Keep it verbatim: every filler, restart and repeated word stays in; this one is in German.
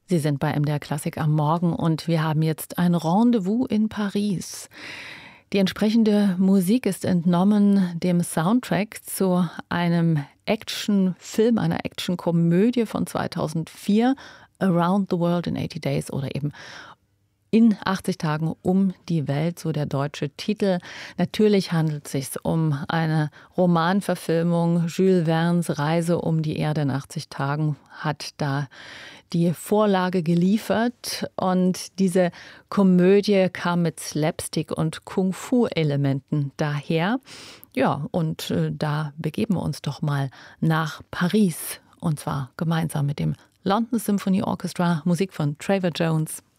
Sie sind bei M D R Klassik am Morgen und wir haben jetzt ein Rendezvous in Paris. Die entsprechende Musik ist entnommen dem Soundtrack zu einem Actionfilm, einer Actionkomödie von zweitausendvier, Around the World in eighty Days oder eben In achtzig Tagen um die Welt, so der deutsche Titel. Natürlich handelt es sich um eine Romanverfilmung. Jules Verne's Reise um die Erde in achtzig Tagen hat da die Vorlage geliefert. Und diese Komödie kam mit Slapstick- und Kung-Fu-Elementen daher. Ja, und äh, da begeben wir uns doch mal nach Paris. Und zwar gemeinsam mit dem London Symphony Orchestra, Musik von Trevor Jones.